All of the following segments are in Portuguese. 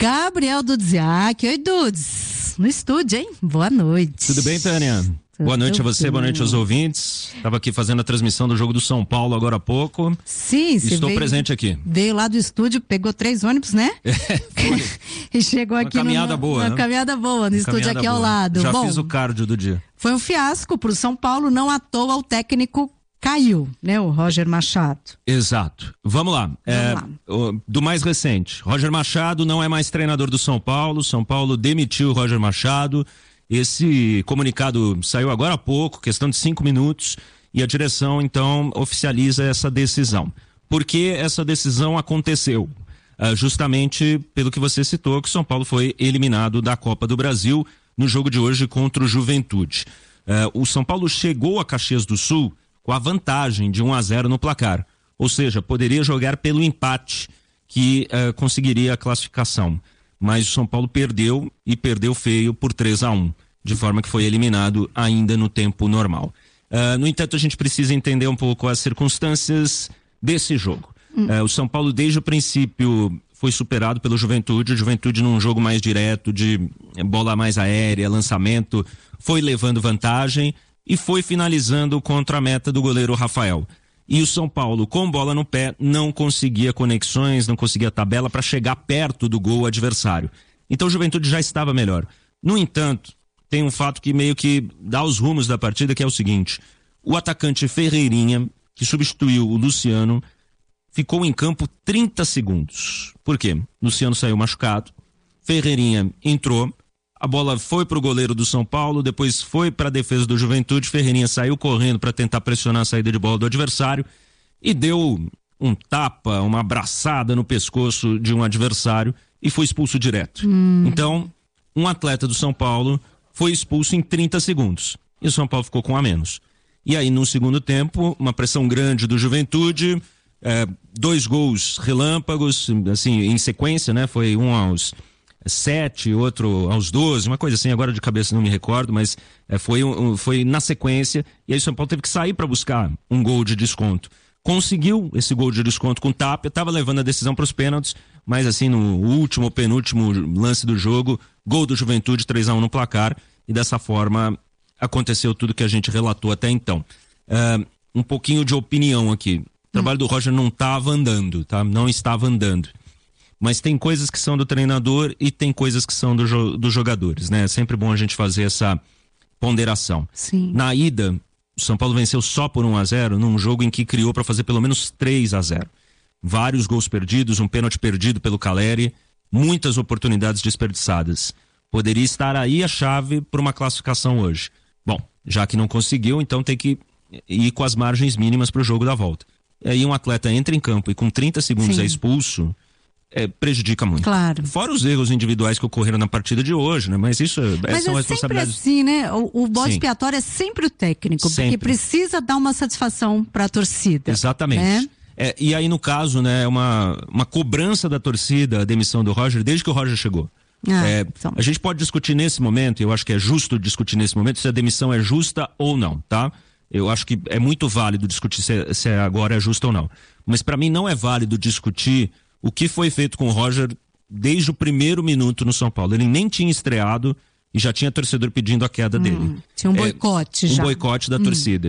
Gabriel Dudziak. Oi, Dudes. No estúdio, hein? Boa noite. Tudo bem, Tânia? Boa noite a você, boa noite aos ouvintes. Estava aqui fazendo a transmissão do jogo do São Paulo agora há pouco. Sim, estou presente aqui. Veio lá do estúdio, pegou 3 ônibus, né? E chegou aqui caminhada boa, uma caminhada boa, no estúdio aqui ao lado. Já fiz o cardio do dia. Foi um fiasco pro São Paulo, não à toa o técnico caiu, né? O Roger Machado. Exato. Vamos lá. Do mais recente, Roger Machado não é mais treinador do São Paulo. São Paulo demitiu o Roger Machado. Esse comunicado saiu agora há pouco, questão de 5 minutos, e a direção então oficializa essa decisão. Por que essa decisão aconteceu? Justamente pelo que você citou, que o São Paulo foi eliminado da Copa do Brasil no jogo de hoje contra o Juventude. O São Paulo chegou a Caxias do Sul com a vantagem de 1-0 no placar, ou seja, poderia jogar pelo empate que conseguiria a classificação. Mas o São Paulo perdeu e perdeu feio por 3-1, de forma que foi eliminado ainda no tempo normal. No entanto, a gente precisa entender um pouco as circunstâncias desse jogo. O São Paulo, desde o princípio, foi superado pelo Juventude. O Juventude, num jogo mais direto, de bola mais aérea, lançamento, foi levando vantagem e foi finalizando contra a meta do goleiro Rafael. E o São Paulo, com bola no pé, não conseguia conexões, não conseguia tabela para chegar perto do gol adversário. Então o Juventude já estava melhor. No entanto, tem um fato que meio que dá os rumos da partida, que é o seguinte: o atacante Ferreirinha, que substituiu o Luciano, ficou em campo 30 segundos. Por quê? Luciano saiu machucado, Ferreirinha entrou, a bola foi para o goleiro do São Paulo, depois foi para a defesa do Juventude, Ferreirinha saiu correndo para tentar pressionar a saída de bola do adversário e deu um tapa, uma abraçada no pescoço de um adversário e foi expulso direto. Então, um atleta do São Paulo foi expulso em 30 segundos e o São Paulo ficou com um a menos. E aí, no segundo tempo, uma pressão grande do Juventude, 2 gols relâmpagos, assim, em sequência, né? Foi um aos 7, outro aos 12, uma coisa assim, agora de cabeça não me recordo, mas foi na sequência, e aí o São Paulo teve que sair para buscar um gol de desconto. Conseguiu esse gol de desconto com o Tapia, estava levando a decisão para os pênaltis, mas assim, no último, penúltimo lance do jogo, gol do Juventude, 3-1 no placar, e dessa forma aconteceu tudo que a gente relatou até então. Um pouquinho de opinião aqui. O trabalho do Roger não estava andando, tá? Não estava andando. Mas tem coisas que são do treinador e tem coisas que são dos jogadores, né? É sempre bom a gente fazer essa ponderação. Sim. Na ida, o São Paulo venceu só por 1-0 num jogo em que criou para fazer pelo menos 3-0. Vários gols perdidos, um pênalti perdido pelo Caleri, muitas oportunidades desperdiçadas. Poderia estar aí a chave para uma classificação hoje. Bom, já que não conseguiu, então tem que ir com as margens mínimas para o jogo da volta. E aí um atleta entra em campo e com 30 segundos Sim. é expulso, prejudica muito. Claro. Fora os erros individuais que ocorreram na partida de hoje, né? Mas isso são é responsabilidades. sempre assim, né? O bode Sim. expiatório é sempre o técnico, Sempre. porque precisa dar uma satisfação para a torcida. Exatamente. Né? E aí, no caso, né, uma cobrança da torcida, a demissão do Roger, desde que o Roger chegou. Então. A gente pode discutir nesse momento, eu acho que é justo discutir nesse momento se a demissão é justa ou não, tá? Eu acho que é muito válido discutir se agora é justa ou não. Mas para mim não é válido discutir o que foi feito com o Roger desde o primeiro minuto no São Paulo. Ele nem tinha estreado e já tinha torcedor pedindo a queda dele. Tinha um boicote já. Um boicote da torcida.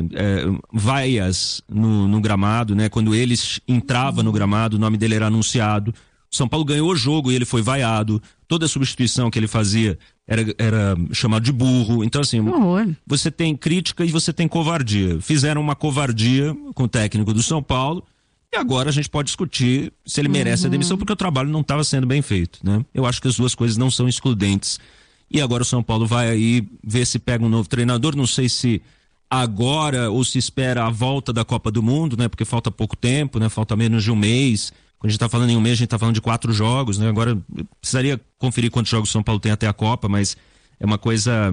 Vaias no gramado, né? Quando ele entrava no gramado, o nome dele era anunciado. O São Paulo ganhou o jogo e ele foi vaiado. Toda a substituição que ele fazia era chamado de burro. Então, assim, você tem crítica e você tem covardia. Fizeram uma covardia com o técnico do São Paulo e agora a gente pode discutir se ele merece a demissão, porque o trabalho não estava sendo bem feito, né? Eu acho que as duas coisas não são excludentes. E agora o São Paulo vai aí ver se pega um novo treinador. Não sei se agora ou se espera a volta da Copa do Mundo, né? Porque falta pouco tempo, né? Falta menos de um mês. Quando a gente tá falando em um mês, a gente tá falando de 4 jogos, né? Agora, precisaria conferir quantos jogos o São Paulo tem até a Copa, mas é uma coisa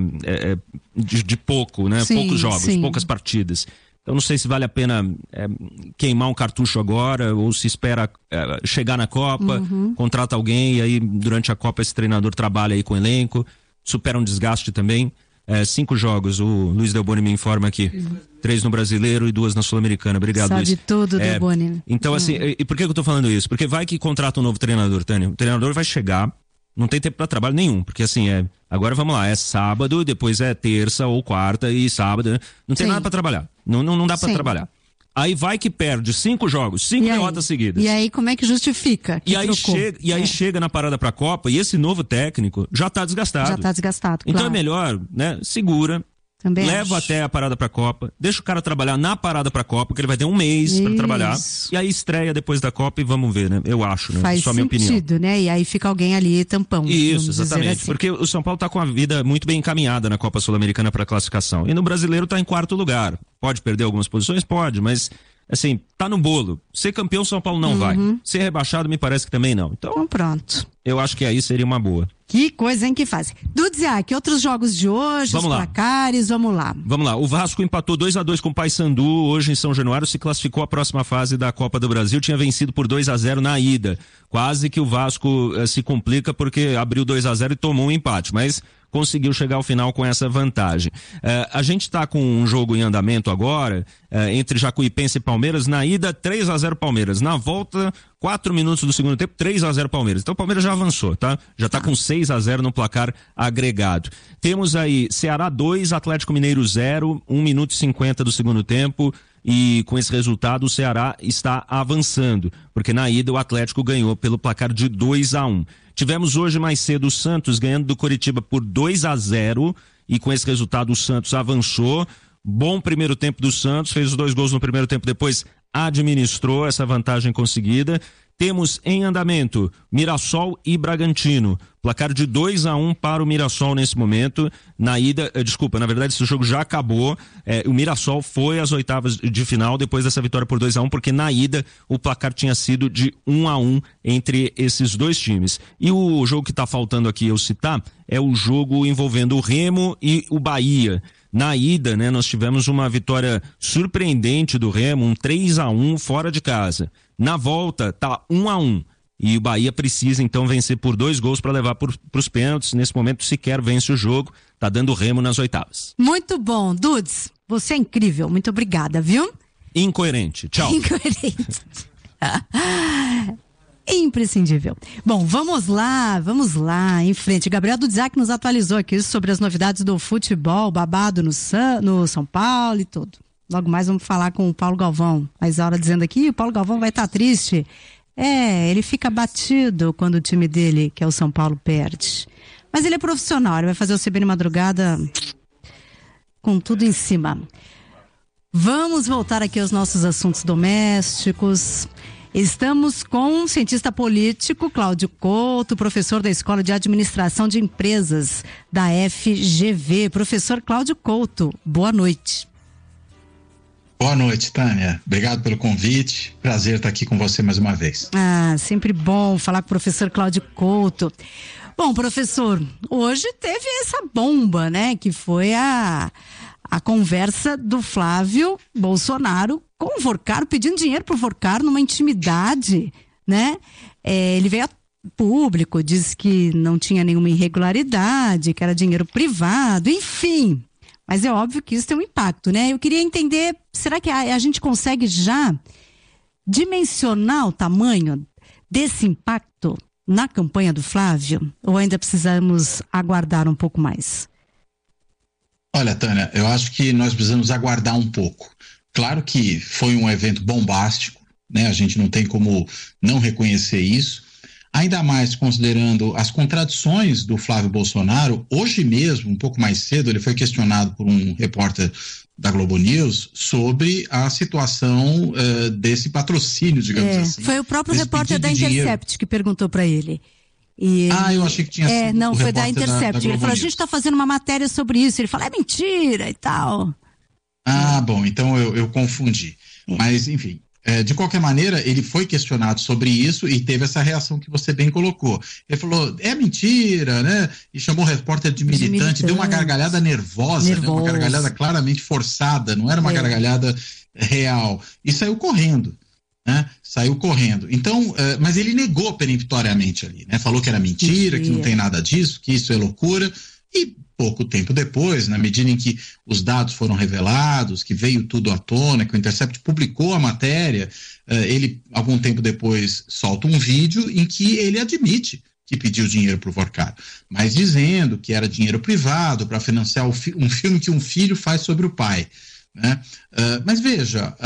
de pouco, né? Sim, poucos jogos, sim. poucas partidas. Então não sei se vale a pena queimar um cartucho agora ou se espera chegar na Copa, contrata alguém e aí durante a Copa esse treinador trabalha aí com o elenco, supera um desgaste também. 5 jogos, o Luiz Delboni me informa aqui. 3 no Brasileiro e 2 na Sul-Americana. Obrigado, Sabe Luiz. de tudo, Delboni. Então, assim, e por que eu tô falando isso? Porque vai que contrata um novo treinador, Tânia. O treinador vai chegar, Não tem tempo para trabalho nenhum, porque assim, agora vamos lá, é sábado, depois é terça ou quarta e sábado, né? Não tem nada para trabalhar, não dá para trabalhar. Aí vai que perde 5 jogos, 5 derrotas seguidas. E aí como é que justifica? E aí chega na parada pra Copa e esse novo técnico já tá desgastado. Então claro. é melhor, né, segura. Também leva até a parada pra Copa, deixa o cara trabalhar na parada pra Copa, que ele vai ter um mês pra trabalhar, e aí estreia depois da Copa e vamos ver, né? Eu acho, né? Faz só a minha opinião. sentido, né? E aí fica alguém ali tampão. Isso, exatamente, assim. porque o São Paulo tá com a vida muito bem encaminhada na Copa Sul-Americana pra classificação, e no Brasileiro tá em 4º lugar. Pode perder algumas posições? Pode, mas assim, tá no bolo. Ser campeão São Paulo não vai. Ser rebaixado me parece que também não. Então pronto. Eu acho que aí seria uma boa. Que coisa, hein, que fazem. Dudziak, outros jogos de hoje, vamos os placares, vamos lá. Vamos lá, o Vasco empatou 2-2 com o Paysandu hoje em São Januário, se classificou à próxima fase da Copa do Brasil, tinha vencido por 2-0 na ida. Quase que o Vasco se complica porque abriu 2-0 e tomou um empate, mas conseguiu chegar ao final com essa vantagem. A gente está com um jogo em andamento agora, entre Jacuipense e Palmeiras, na ida 3-0 Palmeiras, na volta 4 minutos do segundo tempo, 3-0 Palmeiras. Então o Palmeiras já avançou, tá? Já tá com 6-0 no placar agregado. Temos aí Ceará 2, Atlético Mineiro 0, 1 minuto e 50 do segundo tempo. E com esse resultado o Ceará está avançando, porque na ida o Atlético ganhou pelo placar de 2-1. Tivemos hoje mais cedo o Santos ganhando do Coritiba por 2-0 e com esse resultado o Santos avançou. Bom primeiro tempo do Santos, fez os 2 gols no primeiro tempo, depois administrou essa vantagem conseguida. Temos em andamento Mirassol e Bragantino, placar de 2-1 para o Mirassol nesse momento. Na ida, na verdade esse jogo já acabou, o Mirassol foi às oitavas de final depois dessa vitória por 2-1, porque na ida o placar tinha sido de 1-1 entre esses dois times. E o jogo que está faltando aqui eu citar é o jogo envolvendo o Remo e o Bahia. Na ida, né, nós tivemos uma vitória surpreendente do Remo, um 3-1 fora de casa. Na volta, tá 1-1. E o Bahia precisa, então, vencer por 2 gols para levar para os pênaltis. Nesse momento, sequer vence o jogo. Tá dando o Remo nas oitavas. Muito bom. Dudes, você é incrível. Muito obrigada, viu? Incoerente. Tchau. Incoerente. Imprescindível. Bom, vamos lá, em frente. Gabriel Dudziak nos atualizou aqui sobre as novidades do futebol, babado no São Paulo e tudo. Logo mais vamos falar com o Paulo Galvão. Mas a hora dizendo aqui, o Paulo Galvão vai estar triste. Ele fica abatido quando o time dele, que é o São Paulo, perde. Mas ele é profissional, ele vai fazer o CBN Madrugada com tudo em cima. Vamos voltar aqui aos nossos assuntos domésticos. Estamos com o cientista político Cláudio Couto, professor da Escola de Administração de Empresas da FGV. Professor Cláudio Couto, boa noite. Boa noite, Tânia. Obrigado pelo convite. Prazer estar aqui com você mais uma vez. Sempre bom falar com o professor Cláudio Couto. Bom, professor, hoje teve essa bomba, né? Que foi a conversa do Flávio Bolsonaro com o Vorcaro, pedindo dinheiro pro Vorcaro numa intimidade, né? Ele veio a público, disse que não tinha nenhuma irregularidade, que era dinheiro privado, enfim. Mas é óbvio que isso tem um impacto, né? Eu queria entender, será que a gente consegue já dimensionar o tamanho desse impacto na campanha do Flávio? Ou ainda precisamos aguardar um pouco mais? Olha, Tânia, eu acho que nós precisamos aguardar um pouco. Claro que foi um evento bombástico, né? A gente não tem como não reconhecer isso. Ainda mais considerando as contradições do Flávio Bolsonaro. Hoje mesmo, um pouco mais cedo, ele foi questionado por um repórter da Globo News sobre a situação desse patrocínio, digamos assim. Foi o próprio repórter da Intercept que perguntou para ele. Eu achei que tinha sido não, foi da Intercept. Ele falou, a gente está fazendo uma matéria sobre isso. Ele falou, é mentira e tal. Bom, então eu confundi. Mas, enfim, de qualquer maneira, ele foi questionado sobre isso e teve essa reação que você bem colocou. Ele falou, é mentira, né? E chamou o repórter de militante, deu uma gargalhada nervosa, né? Uma gargalhada claramente forçada, não era uma gargalhada real. E saiu correndo. Né? Saiu correndo. Então, mas ele negou peremptoriamente ali, né? Falou que era mentira, que não tem nada disso, que isso é loucura. E pouco tempo depois, na medida em que os dados foram revelados, que veio tudo à tona, que o Intercept publicou a matéria, ele, algum tempo depois, solta um vídeo em que ele admite que pediu dinheiro para o Vorcaro, mas dizendo que era dinheiro privado para financiar um filme que um filho faz sobre o pai, né? Mas veja,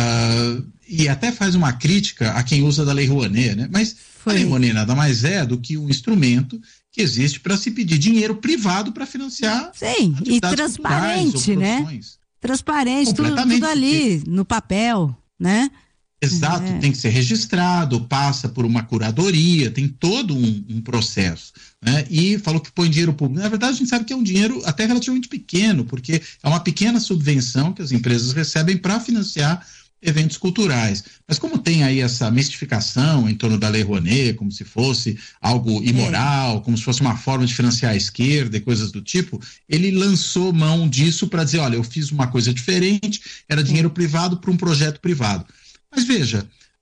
e até faz uma crítica a quem usa da Lei Rouanet, né? Mas a Lei Rouanet nada mais é do que um instrumento que existe para se pedir dinheiro privado para financiar. Sim, e transparente, né? Transparente, tudo ali no papel, né? Exato, tem que ser registrado, passa por uma curadoria, tem todo um processo, né? E falou que põe dinheiro público. Na verdade, a gente sabe que é um dinheiro até relativamente pequeno, porque é uma pequena subvenção que as empresas recebem para financiar eventos culturais. Mas como tem aí essa mistificação em torno da Lei Rouanet, como se fosse algo imoral, como se fosse uma forma de financiar a esquerda e coisas do tipo, ele lançou mão disso para dizer, olha, eu fiz uma coisa diferente, era dinheiro privado para um projeto privado. Mas veja,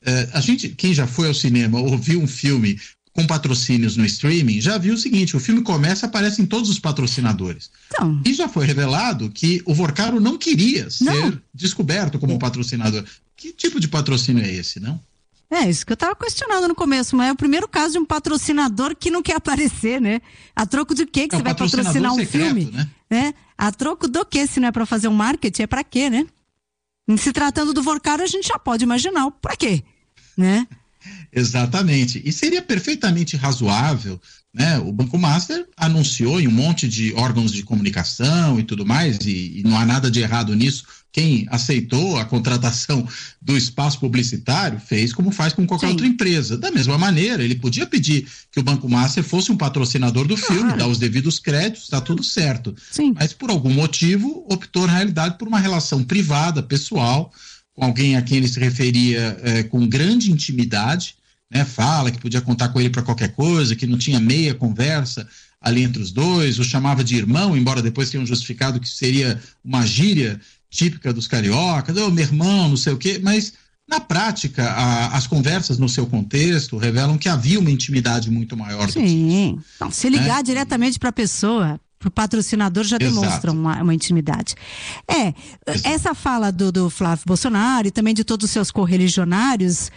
quem já foi ao cinema ou viu um filme com patrocínios no streaming, já viu o seguinte, o filme começa, aparecem todos os patrocinadores. Então, e já foi revelado que o Vorcaro não queria ser descoberto como patrocinador. Que tipo de patrocínio é esse, não? É, isso que eu estava questionando no começo, mas é o primeiro caso de um patrocinador que não quer aparecer, né? A troco de quê que você vai patrocinar um filme? Né? A troco do quê? Se não é para fazer um marketing, é para quê, né? Em se tratando do Vorcaro, a gente já pode imaginar para quê, né? Exatamente. E seria perfeitamente razoável, né? O Banco Master anunciou em um monte de órgãos de comunicação e tudo mais, e não há nada de errado nisso. Quem aceitou a contratação do espaço publicitário fez como faz com qualquer outra empresa. Da mesma maneira, ele podia pedir que o Banco Master fosse um patrocinador do filme, dar os devidos créditos, está tudo certo. Sim. Mas por algum motivo optou na realidade por uma relação privada, pessoal, com alguém a quem ele se referia com grande intimidade, né? Fala que podia contar com ele para qualquer coisa, que não tinha meia conversa ali entre os dois, o chamava de irmão, embora depois tenham justificado que seria uma gíria típica dos cariocas, meu irmão, não sei o quê, mas na prática as conversas no seu contexto revelam que havia uma intimidade muito maior do que isso. Não, se ligar diretamente para a pessoa, para o patrocinador, já demonstra uma intimidade. Essa fala do Flávio Bolsonaro e também de todos os seus correligionários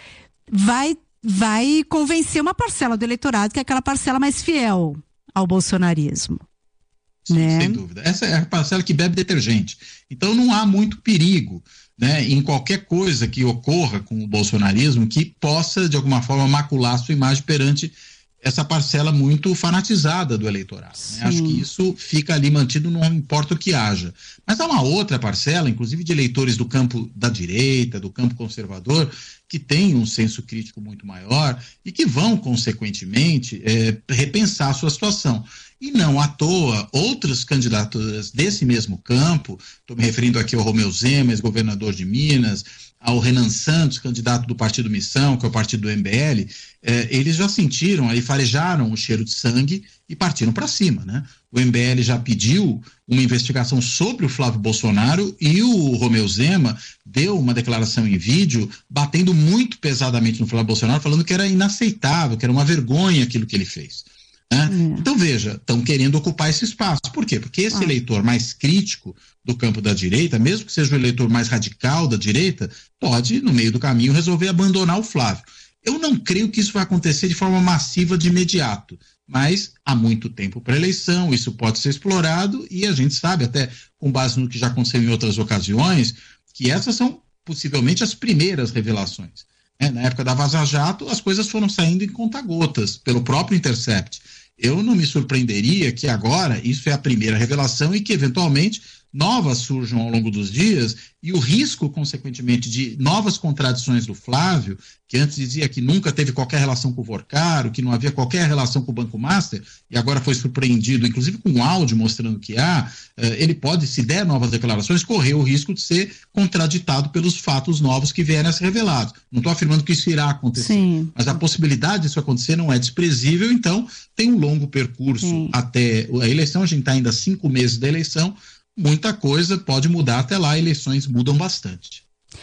vai convencer uma parcela do eleitorado, que é aquela parcela mais fiel ao bolsonarismo. Sim, né? Sem dúvida. Essa é a parcela que bebe detergente. Então não há muito perigo, né, em qualquer coisa que ocorra com o bolsonarismo que possa, de alguma forma, macular sua imagem perante essa parcela muito fanatizada do eleitorado. Né? Acho que isso fica ali mantido, não importa o que haja. Mas há uma outra parcela, inclusive de eleitores do campo da direita, do campo conservador, que tem um senso crítico muito maior e que vão, consequentemente, repensar a sua situação. E não à toa, outras candidaturas desse mesmo campo, estou me referindo aqui ao Romeu Zema, ex-governador de Minas, ao Renan Santos, candidato do Partido Missão, que é o partido do MBL, eles já sentiram, aí farejaram o cheiro de sangue e partiram para cima, né? O MBL já pediu uma investigação sobre o Flávio Bolsonaro e o Romeu Zema deu uma declaração em vídeo batendo muito pesadamente no Flávio Bolsonaro, falando que era inaceitável, que era uma vergonha aquilo que ele fez. Então, veja, estão querendo ocupar esse espaço. Por quê? Porque esse eleitor mais crítico do campo da direita, mesmo que seja o eleitor mais radical da direita, pode, no meio do caminho, resolver abandonar o Flávio. Eu não creio que isso vai acontecer de forma massiva de imediato, mas há muito tempo para a eleição, isso pode ser explorado e a gente sabe, até com base no que já aconteceu em outras ocasiões, que essas são possivelmente as primeiras revelações. Na época da Vaza Jato, as coisas foram saindo em conta-gotas, pelo próprio Intercept. Eu não me surpreenderia que agora isso é a primeira revelação e que, eventualmente, novas surjam ao longo dos dias e o risco, consequentemente, de novas contradições do Flávio, que antes dizia que nunca teve qualquer relação com o Vorcaro, que não havia qualquer relação com o Banco Master, e agora foi surpreendido, inclusive com um áudio mostrando que há, ele pode, se der novas declarações, correr o risco de ser contraditado pelos fatos novos que vierem a ser revelados. Não estou afirmando que isso irá acontecer, mas a possibilidade disso acontecer não é desprezível, então tem um longo percurso até a eleição, a gente está ainda 5 meses da eleição, muita coisa pode mudar até lá, eleições mudam bastante.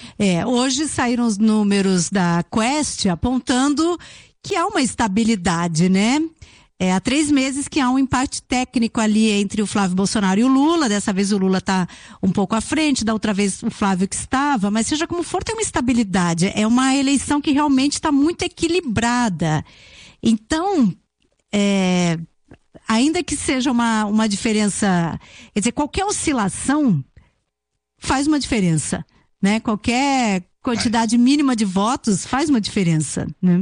Hoje saíram os números da Quest apontando que há uma estabilidade, né? Há 3 meses que há um empate técnico ali entre o Flávio Bolsonaro e o Lula. Dessa vez o Lula está um pouco à frente, da outra vez o Flávio que estava, mas seja como for, tem uma estabilidade. É uma eleição que realmente está muito equilibrada. Então, ainda que seja uma diferença, quer dizer, qualquer oscilação faz uma diferença, né? Qualquer quantidade mínima de votos faz uma diferença, né?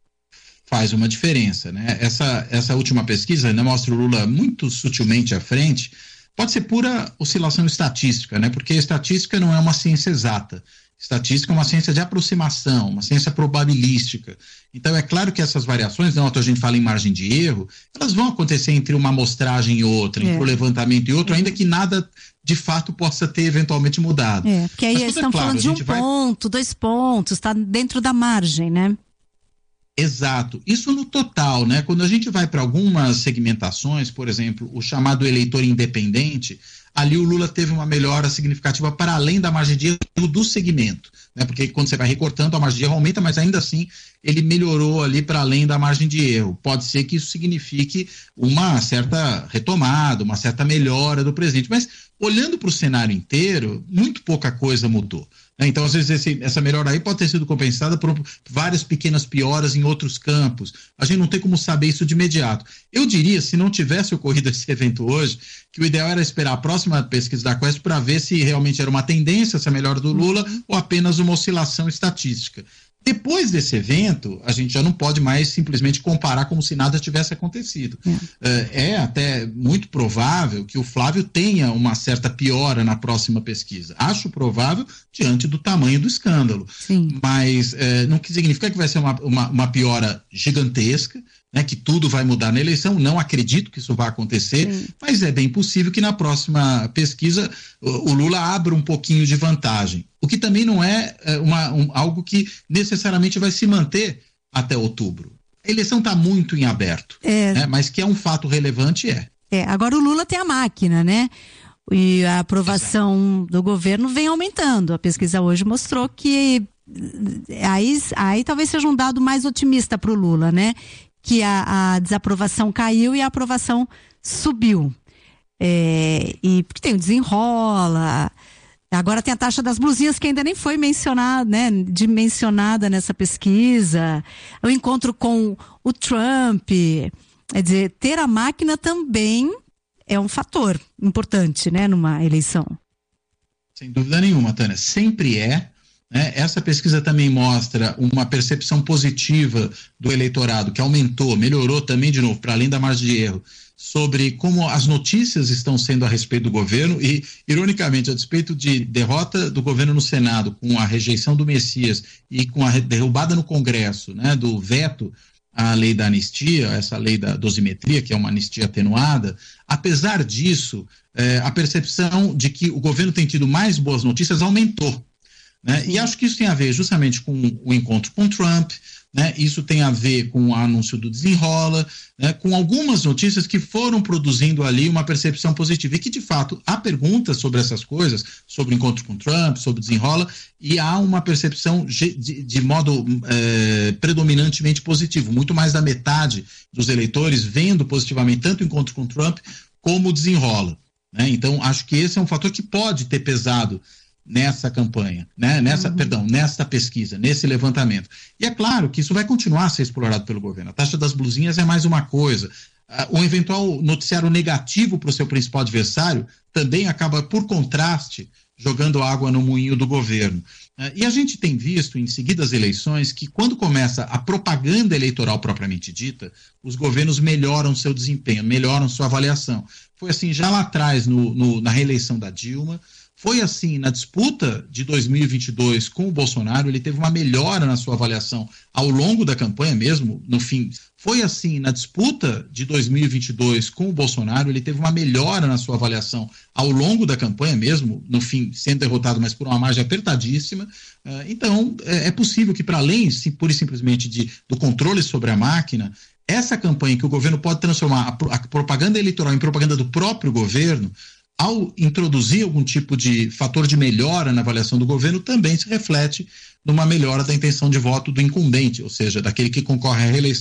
Faz uma diferença, né? Essa última pesquisa ainda mostra o Lula muito sutilmente à frente. Pode ser pura oscilação estatística, né? Porque a estatística não é uma ciência exata. Estatística é uma ciência de aproximação, uma ciência probabilística. Então, é claro que essas variações, não, a gente fala em margem de erro, elas vão acontecer entre uma amostragem e outra, entre o levantamento e outro, ainda que nada de fato possa ter eventualmente mudado. Porque aí eles estão falando de 1 ponto, 2 pontos, está dentro da margem, né? Exato. Isso no total, né? Quando a gente vai para algumas segmentações, por exemplo, o chamado eleitor independente, ali o Lula teve uma melhora significativa para além da margem de erro do segmento, né? Porque quando você vai recortando, a margem de erro aumenta, mas ainda assim ele melhorou ali para além da margem de erro. Pode ser que isso signifique uma certa retomada, uma certa melhora do presidente, mas olhando para o cenário inteiro, muito pouca coisa mudou. Então, às vezes, essa melhora aí pode ter sido compensada por várias pequenas pioras em outros campos. A gente não tem como saber isso de imediato. Eu diria, se não tivesse ocorrido esse evento hoje, que o ideal era esperar a próxima pesquisa da Quest para ver se realmente era uma tendência essa melhora do Lula ou apenas uma oscilação estatística. Depois desse evento, a gente já não pode mais simplesmente comparar como se nada tivesse acontecido. É até muito provável que o Flávio tenha uma certa piora na próxima pesquisa. Acho provável diante do tamanho do escândalo. Sim. Mas não significa que vai ser uma piora gigantesca, né, que tudo vai mudar na eleição. Não acredito que isso vá acontecer, mas é bem possível que na próxima pesquisa o Lula abra um pouquinho de vantagem. O que também não é algo que necessariamente vai se manter até outubro. A eleição está muito em aberto, né, mas que é um fato relevante, Agora o Lula tem a máquina, né? E a aprovação do governo vem aumentando. A pesquisa hoje mostrou que aí talvez seja um dado mais otimista para o Lula, né? Que a desaprovação caiu e a aprovação subiu. E porque tem o desenrola. Agora tem a taxa das blusinhas que ainda nem foi mencionada, né? Dimensionada nessa pesquisa. O encontro com o Trump. Quer dizer, ter a máquina também é um fator importante, né? Numa eleição. Sem dúvida nenhuma, Tânia. Sempre é. Essa pesquisa também mostra uma percepção positiva do eleitorado, que aumentou, melhorou também, de novo, para além da margem de erro, sobre como as notícias estão sendo a respeito do governo e, ironicamente, a despeito de derrota do governo no Senado, com a rejeição do Messias e com a derrubada no Congresso, né, do veto à lei da anistia, essa lei da dosimetria, que é uma anistia atenuada, apesar disso, a percepção de que o governo tem tido mais boas notícias aumentou. Né? E acho que isso tem a ver justamente com o encontro com Trump, né? Isso tem a ver com o anúncio do desenrola, né? Com algumas notícias que foram produzindo ali uma percepção positiva e que, de fato, há perguntas sobre essas coisas, sobre o encontro com Trump, sobre o desenrola, e há uma percepção de modo predominantemente positivo. Muito mais da metade dos eleitores vendo positivamente tanto o encontro com Trump como o desenrola. Né? Então, acho que esse é um fator que pode ter pesado nessa campanha, né? Nessa pesquisa, nesse levantamento. E é claro que isso vai continuar a ser explorado pelo governo. A taxa das blusinhas é mais uma coisa. Um eventual noticiário negativo para o seu principal adversário também acaba, por contraste, jogando água no moinho do governo. E a gente tem visto, em seguidas eleições, que quando começa a propaganda eleitoral propriamente dita, os governos melhoram seu desempenho, melhoram sua avaliação. Foi assim já lá atrás, na reeleição da Dilma. Foi assim na disputa de 2022 com o Bolsonaro, ele teve uma melhora na sua avaliação ao longo da campanha mesmo, no fim. Foi assim na disputa de 2022 com o Bolsonaro, ele teve uma melhora na sua avaliação ao longo da campanha mesmo, no fim sendo derrotado, mas por uma margem apertadíssima. Então, é possível que, para além, pura e simplesmente do controle sobre a máquina, essa campanha que o governo pode transformar a propaganda eleitoral em propaganda do próprio governo, ao introduzir algum tipo de fator de melhora na avaliação do governo, também se reflete numa melhora da intenção de voto do incumbente, ou seja, daquele que concorre à reeleição.